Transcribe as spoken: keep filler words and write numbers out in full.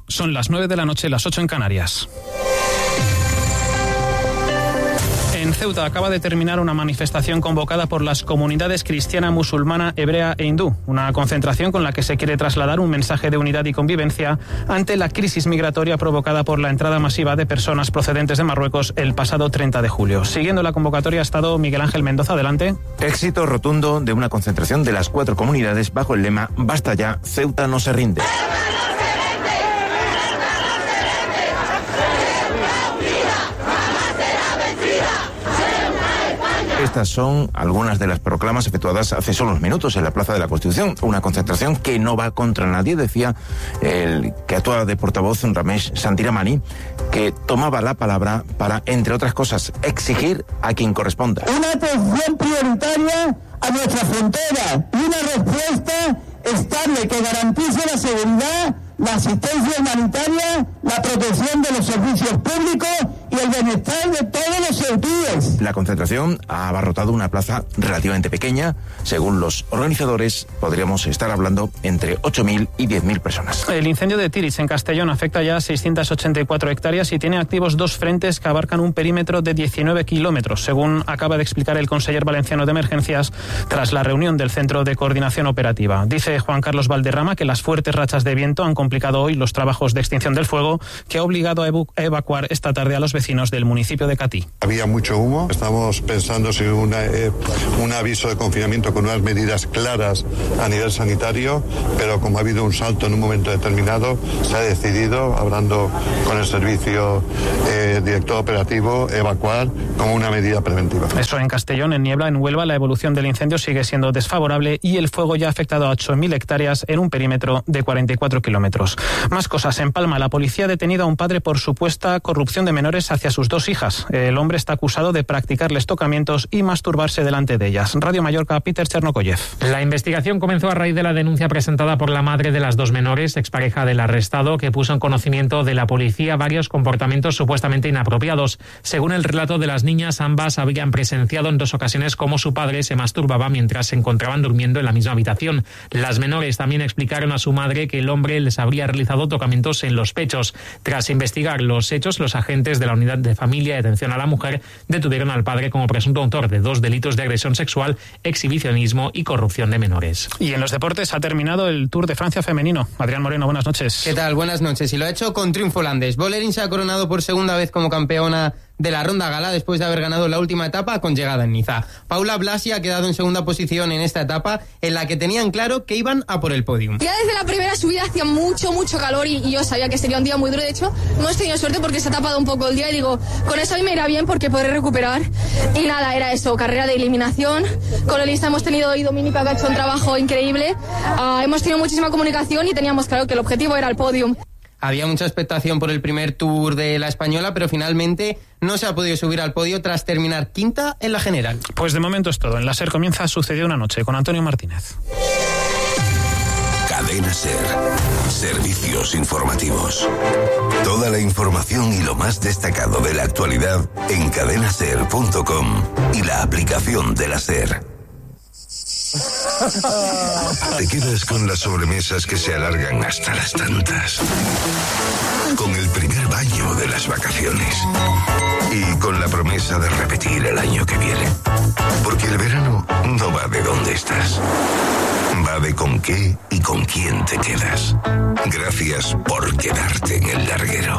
Son las nueve de la noche, las ocho en Canarias. En Ceuta acaba de terminar una manifestación convocada por las comunidades cristiana, musulmana, hebrea e hindú. Una concentración con la que se quiere trasladar un mensaje de unidad y convivencia ante la crisis migratoria provocada por la entrada masiva de personas procedentes de Marruecos el pasado treinta de julio. Siguiendo la convocatoria ha estado Miguel Ángel Mendoza. Adelante. Éxito rotundo de una concentración de las cuatro comunidades bajo el lema «Basta ya, Ceuta no se rinde». Estas son algunas de las proclamas efectuadas hace solo unos minutos en la Plaza de la Constitución. Una concentración que no va contra nadie, decía el que actúa de portavoz Ramesh Santiramani, que tomaba la palabra para, entre otras cosas, exigir a quien corresponda. Una atención prioritaria a nuestra frontera y una respuesta estable que garantice la seguridad, la asistencia humanitaria, la protección de los servicios públicos y el bienestar de todos los ceutíes. La concentración ha abarrotado una plaza relativamente pequeña. Según los organizadores, podríamos estar hablando entre ocho mil y diez mil personas. El incendio de Tiris, en Castellón, afecta ya a seiscientas ochenta y cuatro hectáreas y tiene activos dos frentes que abarcan un perímetro de diecinueve kilómetros, según acaba de explicar el conseller valenciano de Emergencias tras la reunión del Centro de Coordinación Operativa. Dice Juan Carlos Valderrama que las fuertes rachas de viento han complicado hoy los trabajos de extinción del fuego, que ha obligado a evacuar esta tarde a los vecinos del municipio de Catí. Había mucho humo, estamos pensando si una, eh, un aviso de confinamiento con unas medidas claras a nivel sanitario, pero como ha habido un salto en un momento determinado, se ha decidido, hablando con el servicio eh, director operativo, evacuar como una medida preventiva. Eso en Castellón. En Niebla, en Huelva, la evolución del incendio sigue siendo desfavorable y el fuego ya ha afectado a ocho mil hectáreas en un perímetro de cuarenta y cuatro kilómetros. Más cosas. En Palma, la policía ha detenido a un padre por supuesta corrupción de menores hacia sus dos hijas. El hombre está acusado de practicarles tocamientos y masturbarse delante de ellas. Radio Mallorca, Peter Chernokoyev. La investigación comenzó a raíz de la denuncia presentada por la madre de las dos menores, expareja del arrestado, que puso en conocimiento de la policía varios comportamientos supuestamente inapropiados. Según el relato de las niñas, ambas habían presenciado en dos ocasiones cómo su padre se masturbaba mientras se encontraban durmiendo en la misma habitación. Las menores también explicaron a su madre que el hombre les habría realizado tocamientos en los pechos. Tras investigar los hechos, los agentes de la Unidad de Familia y Atención a la Mujer detuvieron al padre como presunto autor de dos delitos de agresión sexual, exhibicionismo y corrupción de menores. Y en los deportes ha terminado el Tour de Francia femenino. Adrián Moreno, buenas noches. ¿Qué tal? Buenas noches. Y lo ha hecho con triunfo holandés. Vollering se ha coronado por segunda vez como campeona de la Ronda Gala después de haber ganado la última etapa con llegada en Niza. Paula Blasi ha quedado en segunda posición en esta etapa en la que tenían claro que iban a por el podium. Ya desde la primera subida hacía mucho, mucho calor y, y yo sabía que sería un día muy duro. De hecho, hemos tenido suerte porque se ha tapado un poco el día y digo, con eso hoy me irá bien porque podré recuperar. Y nada, era eso, carrera de eliminación. Con Elisa hemos tenido hoy Dominica que ha hecho un trabajo increíble. Uh, hemos tenido muchísima comunicación y teníamos claro que el objetivo era el podium. Había mucha expectación por el primer Tour de la Española, pero finalmente no se ha podido subir al podio tras terminar quinta en la general. Pues de momento es todo. En la SER comienza Sucedió una noche con Antonio Martínez. Cadena SER. Servicios informativos. Toda la información y lo más destacado de la actualidad en cadena ser punto com y la aplicación de la SER. Te quedas con las sobremesas que se alargan hasta las tantas. Con el primer baño de las vacaciones. Y con la promesa de repetir el año que viene. Porque el verano no va de dónde estás. Va de con qué y con quién te quedas. Gracias por quedarte en el larguero.